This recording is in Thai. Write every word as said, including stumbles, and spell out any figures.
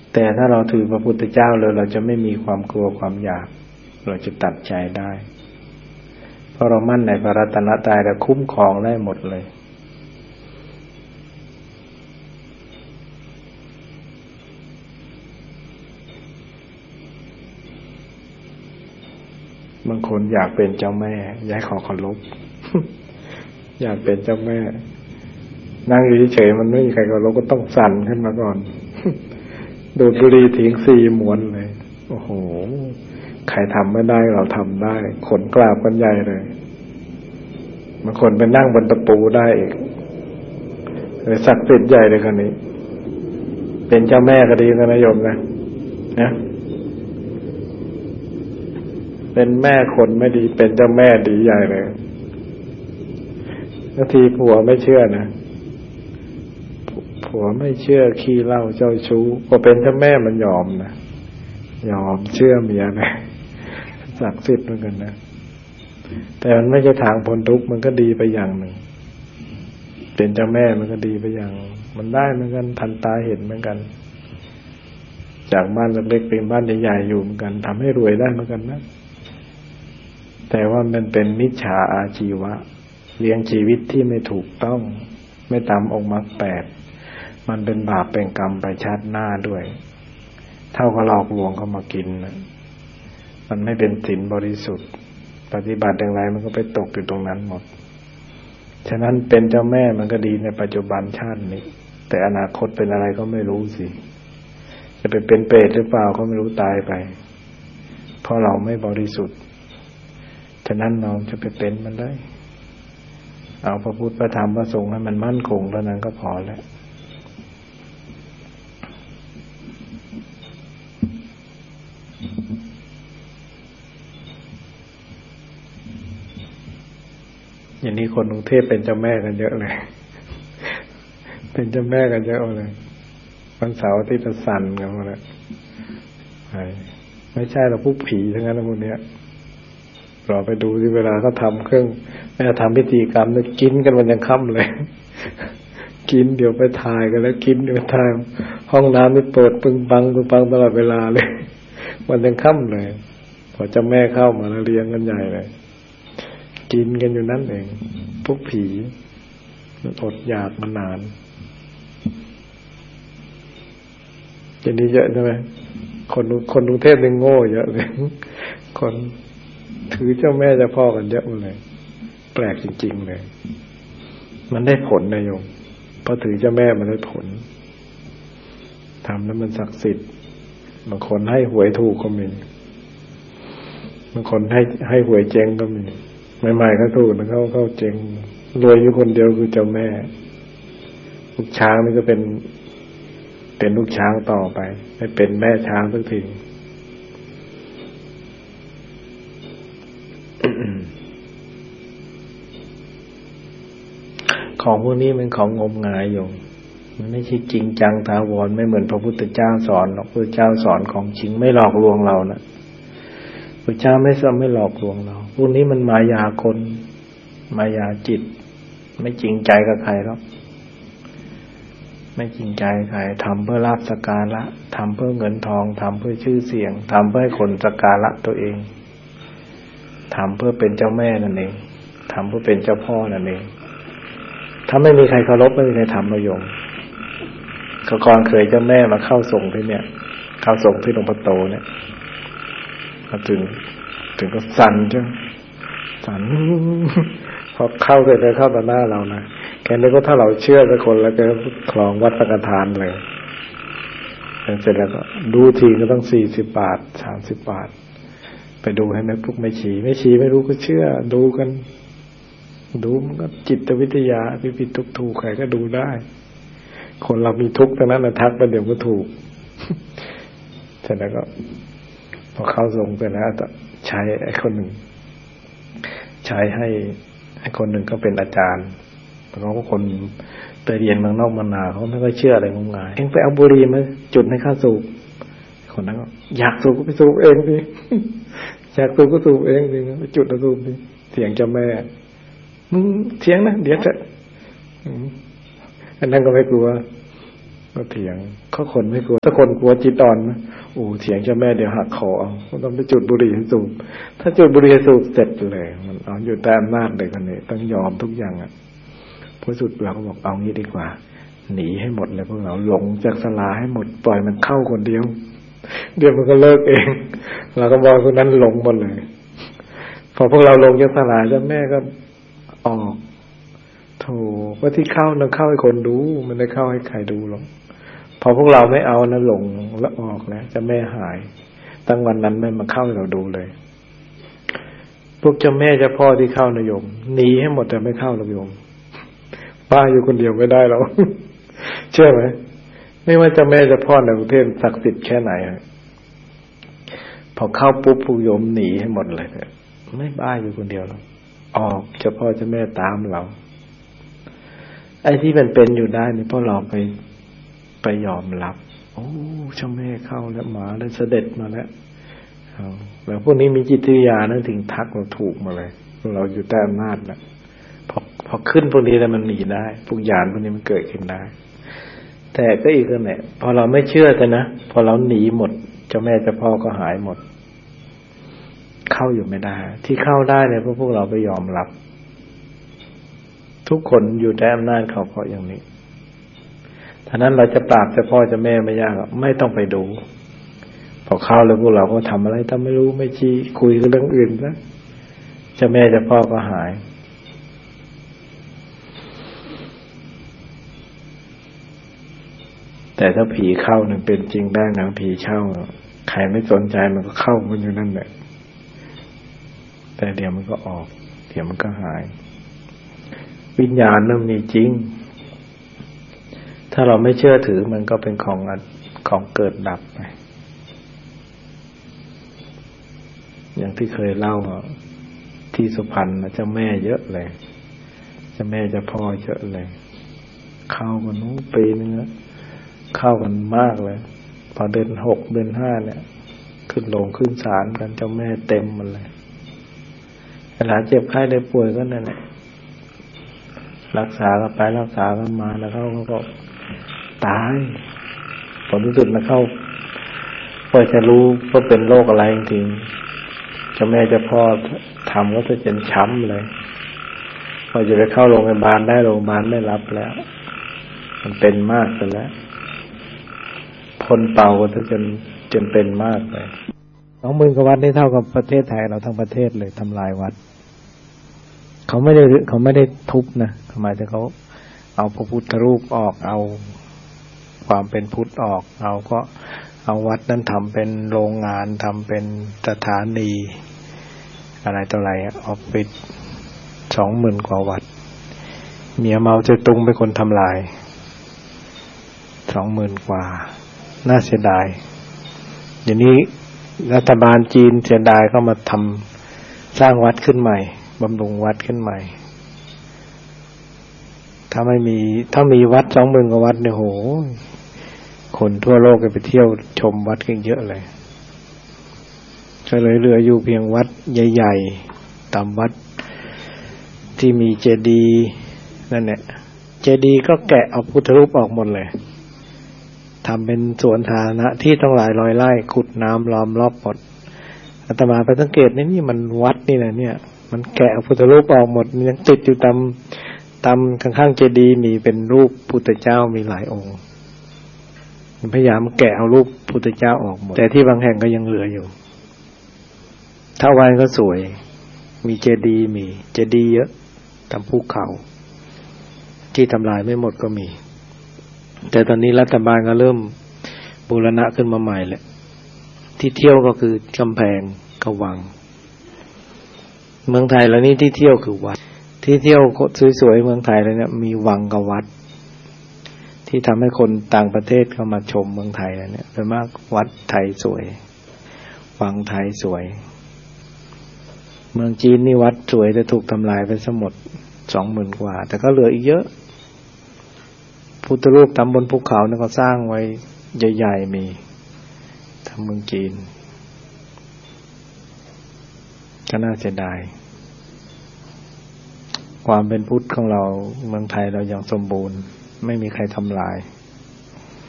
แต่ถ้าเราถือพระพุทธเจ้าเลยเราจะไม่มีความกลัวความอยากเราจะตัดใจได้เพราะเรามั่นในพระรัตนตรัยและคุ้มครองได้หมดเลยบางคนอยากเป็นเจ้าแม่อยากขอเคารพ อยากเป็นเจ้าแม่นั่งอยู่เฉยๆมันไม่มีใครเคารพก็ต้องสั่นขึ้นมาก่อน ดูดบุหรี่ทิ้งสี่ม้วนเลยโอ้โหใครทำไม่ได้เราทำได้ขนกราบกันใหญ่เลยบางคนไปนั่งบนตะปูได้อีกเลยศักดิ์สิทธิ์ใหญ่เลยคนนี้เป็นเจ้าแม่ก็ดีนะนายโยมนะนะเป็นแม่คนไม่ดีเป็นเจ้าแม่ดีใหญ่เลยบางทีผัวไม่เชื่อนะผัวไม่เชื่อขี้เหล้าเจ้าชู้พอเป็นเจ้าแม่มันยอมนะยอมเชื่อเมียนะศักดิ์สิทธิ์เหมือนกันนะแต่มันไม่ใช่ทางพ้นทุกข์มันก็ดีไปอย่างหนึ่งเป็นเจ้าแม่มันก็ดีไปอย่างมันได้เหมือนกันทันตาเห็นเหมือนกันจากบ้านเล็กๆเป็นบ้านใหญ่ๆอยู่เหมือนกันทำให้รวยได้เหมือนกันนะแต่ว่ามันเป็นมิจฉาอาชีวะเลี้ยงชีวิตที่ไม่ถูกต้องไม่ตามองค์มรรคแปดมันเป็นบาปเป็นกรรมไปชาติหน้าด้วยเท่ากับหลอกลวงเขามากินนะมันไม่เป็นศีลบริสุทธิ์ปฏิบัติอย่างไรมันก็ไปตกอยู่ตรงนั้นหมดฉะนั้นเป็นเจ้าแม่มันก็ดีในปัจจุบันชาตินี้แต่อนาคตเป็นอะไรก็ไม่รู้สิจะไปเป็นเปรตหรือเปล่าก็ไม่รู้ตายไปเพราะเราไม่บริสุทธิ์ฉะนั้นเราจะไปเป็นมันได้เอาพระพุทธพระธรรมพระสงฆ์ให้มันมั่นคงเท่านั้นก็พอแล้วอย่างนี้คนกรุงเทพเป็นเจ้าแม่กันเยอะเลยเป็นเจ้าแม่กันเยอะเลยวันเสาร์ที่จะสั่นกันหมดเลยไม่ใช่เราพวกผีทั้งนั้นพวกเนี้ยเราไปดูที่เวลาเขาทำเครื่องแม่ทำพิธีกรรมเนี่ยกินกันวันยังค่ำเลยกินเดี๋ยวไปถ่ายกันแล้วกินเดี๋ยวถ่ายห้องน้ำนี่เปิดปึ้งปังปึ้งปังตลอดเวลาเลยวันยังค่ำเลยพอเจ้าแม่เข้ามาแล้วเลี้ยงกันใหญ่เลยกินกันอยู่นั่นเองพวกผีมันอดอยากมานานอย่างนี้เยอะใช่ไหมคนคนกรุงเทพนี่โง่เยอะเลยคนถือเจ้าแม่เจ้าพ่อกันเยอะเลยแปลกจริงๆเลยมันได้ผลนะโยมเพราะถือเจ้าแม่มันได้ผลทำแล้วมันศักดิ์สิทธิ์บางคนให้หวยถูกก็มีบางคนให้ให้หวยเจ๊งก็มีใหม่ๆเขาถูกนะเขาเขาเจ๊งรวยอยู่คนเดียวคือเจ้าแม่ลูกช้างนี่ก็เป็นเป็นลูกช้างต่อไปไม่เป็นแม่ช้างสักทีของพวกนี้มันของงมงายอยู่มันไม่ใช่จริงจังถาวรไม่เหมือนพระพุทธเจ้าสอนหรอกพระพุทธเจ้าสอนของจริงไม่หลอกลวงเรานะพระเจ้าไม่ซ้ำไม่หลอกลวงเราพวกนี้มันมายาคนมายาจิตไม่จริงใจกับใครหรอกไม่จริงใจใครทำเพื่อลาภสักการะทำเพื่อเงินทองทำเพื่อชื่อเสียงทำเพื่อให้คนสักการะตัวเองทำเพื่อเป็นเจ้าแม่นั่นเองทำเพื่อเป็นเจ้าพ่อนั่นเองถ้าไม่มีใครเคารพไม่มีใครทำประโยชน์ก็ก่อนเคยเจ้าแม่มาเข้าส่งที่เนี่ยเข้าส่งที่หลวงพ่อโตเนี่ยมาถึงถึงก็สั่นจังสั่นพอเข้าเสร็จแล้วเข้าต่อหน้าเรานะแค่นี้ก็ถ้าเราเชื่อสักคนแล้วก็คลองวัดสังฆทานเลยเสร็จแล้วก็ดูทีก็ต้องสี่สิบบาทสามสิบบาทไปดูให้แม่พวกไม่ชี้ไม่ชี้ไม่รู้ก็เชื่อดูกันดูมันก็จิตวิทยาพิพิธทุกถูกใครก็ดูได้คนเรามีทุกข์ทั้งนั้นนะทักไปเดี๋ยวก็ถูกเสร็จแล้วก็พอเข้าทรงไปแล้วใช้ไอ้คนหนึ่งใช้ให้ไอ้คนหนึ่งก็เป็นอาจารย์เพราะว่าคนไปเรียนเมืองนอกมานาเขาไม่ค่อยเชื่ออะไรงมงายเองไปเอาบุหรี่มาจุดให้ข้าสูบคนนั้นก็อยากสูบก็ไปสูบเองดิอยากสูบก็สูบเองดิไปจุดแล้วสูบดิเสียงเจ้าแม่มึงเถียงนะเดี๋ยวจะอันนั้นก็ไม่กลัวก็เถียงเขาคนไม่กลัวถ้าคนกลัวจิตอ่อนนะโอ้เถียงเจ้าแม่เดี๋ยวหักคอเอาต้องไปจุดบุหรี่ให้สูบถ้าจุดบุหรี่ให้สูบเสร็จเลยมันเอาอยู่แต่อำนาจเลยคนนี้ต้องยอมทุกอย่างอ่ะพอสุดเราก็บอกเอางี้ดีกว่าหนีให้หมดเลยพวกเราหลงจากศาลาให้หมดปล่อยมันเข้าคนเดียวเดี๋ยวมันก็เลิกเองเราก็บอกพวกนั้นหลงหมดเลยพอพวกเราลงจากศาลาเจ้าแม่ก็ออกโธ่ว่าที่เข้านั้นเข้าให้คนดูมันไม่เข้าให้ใครดูหรอกพอพวกเราไม่เอานะหลงแล้วออกนะเจ้าแม่หายตั้งวันนั้นไม่มาเข้าให้เราดูเลยพวกเจ้าแม่เจ้าพ่อที่เข้านะโยมหนีให้หมดแต่ไม่เข้าหรอกโยมป้าอยู่คนเดียวไม่ได้หรอกเชื่อไหมไม่ว่าเจ้าแม่เจ้าพ่อในกรุงเทพศักดิ์สิทธิ์แค่ไหนพอเข้าปุ๊บพวกโยมหนีให้หมดเลยไม่บ้าอยู่คนเดียวหรอกออกเจ้าพ่อเจ้าแม่ตามเราไอ้ที่มันเป็นอยู่ได้นี่เพราะเราไปไปยอมรับโอ้เจ้าแม่เข้าแล้วมาแล้วเสด็จมาแล้วแล้วพวกนี้มีจิตวิทยานั่นถึงทักเราถูกมาเลยเราอยู่ใต้อำนาจแล้วพอพอขึ้นพวกนี้แล้วมันหนีได้พวกญาณพวกนี้มันเกิดขึ้นได้แต่ก็อีกเรื่องเนี่ยพอเราไม่เชื่อกันนะพอเราหนีหมดเจ้าแม่เจ้าพ่อก็หายหมดเข้าอยู่ไม่ได้ที่เข้าได้เนี่ยเพราะพวกเราไปยอมรับทุกคนอยู่ใต้อำนาจเขาเพราะอย่างนี้ฉะนั้นเราจะปราบเจ้าพ่อเจ้าแม่ไม่ยากหรอกไม่ต้องไปดูพอเข้าแล้วพวกเราก็ทำอะไรถ้าไม่รู้ไม่ชี้คุยกันเรื่องอื่นนะเจ้าแม่เจ้าพ่อก็หายแต่ถ้าผีเข้าเนี่ยเป็นจริงได้นะผีเข้าใครไม่สนใจมันก็เข้ามันอยู่นั่นแหละแต่เดี๋ยวมันก็ออกเดี๋ยวมันก็หายวิญญาณนั้นมีจริงถ้าเราไม่เชื่อถือมันก็เป็นของของเกิดดับไปอย่างที่เคยเล่าที่สุพรรณเจ้าแม่เยอะเลยเจ้าแม่เจ้าพ่อเยอะเลยเข้ากันนู้ปีนึงเข้ากันมากเลยพอเดือนหกเดือนห้าเนี่ยขึ้นโรงขึ้นศาลกันเจ้าแม่เต็มมันเลยเวลาเจ็บไข้ได้ป่วยก็นั่นแหละรักษาก็ไปรักษาก็มาแล้วเขาก็ตายผลที่สุดนะเข้าพอจะรู้ว่าเป็นโรคอะไรจริงๆเจ้าแม่เจ้าพ่อทำก็จะเป็นช้ำเลยพอจะไปเข้าโรงพยาบาลได้โรงพยาบาลไม่รับแล้วมันเป็นมากไปแล้วพ่นเป่าก็จนจนเป็นมากเลยสองหมื่นกว่าวัดนี่เท่ากับประเทศไทยเราทั้งประเทศเลยทำลายวัดเขาไม่ได้เขาไม่ได้ทุบนะหมายถึงเขาเอาพระพุทธรูปออกเอาความเป็นพุทธออกเอาก็เอาวัดนั้นทำเป็นโรงงานทำเป็นสถานีอะไรต่ออะไรออกปิดสองหมื่นกว่าวัดเมียเมาเจตุงเป็นคนทำลายสองหมื่นกว่าน่าเสียดายอย่างนี้รัฐบาลจีนเสียดายก็มาทำสร้างวัดขึ้นใหม่บำรุงวัดขึ้นใหม่ถ้าไม่มีถ้ามีวัดสองหมื่นกว่าวัดเนี่ยโหคนทั่วโลกไปเที่ยวชมวัดกันเยอะเลยก็เลยเหลืออยู่เพียงวัดใหญ่ๆตามวัดที่มีเจดีย์นั่นแหละเจดีย์ก็แกะเอาพุทธรูปออกหมดเลยทำเป็นสวนสาธารณะที่ต้องหลายร้อยไร่ขุดน้ำล้อมรอบหมดอาตมาไปสังเกตนี่นี่มันวัดนี่แหละเนี่ยมันแกะพุทธรูปออกหมดยังติดอยู่ตามตามข้างๆเจดีย์มีเป็นรูปพุทธเจ้ามีหลายองค์พยายามแกะเอารูปพุทธเจ้าออกหมดแต่ที่บางแห่งก็ยังเหลืออยู่ถ้าวันก็สวยมีเจดีย์มีเจดีย์เยอะตามภูเขาที่ทำลายไม่หมดก็มีแต่ตอนนี้รัฐบาลก็เริ่มบูรณะขึ้นมาใหม่แหละที่เที่ยวก็คือกำแพงกวังเมืองไทยแล้วนี่ที่เที่ยวคือวัดที่เที่ยวสวยๆเมืองไทยแล้วเนี่ยมีวังกับวัดที่ทำให้คนต่างประเทศเข้ามาชมเมืองไทยแล้วเนี่ยโดยมากวัดไทยสวยวังไทยสวยเมืองจีนนี่วัดสวยแต่ถูกทำลายไปทั้งหมดสองหมื่นกว่าแต่ก็เหลืออีกเยอะพุทธรูปตามบนภูเขาเนี่ยเขาสร้างไว้ใหญ่ๆมีทางเมืองจีนก็น่าเสียดายความเป็นพุทธของเราเมืองไทยเรายังสมบูรณ์ไม่มีใครทำลาย